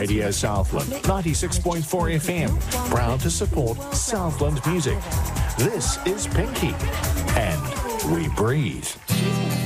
Radio Southland, 96.4 FM, proud to support Southland music. This is Pinky, and we breathe.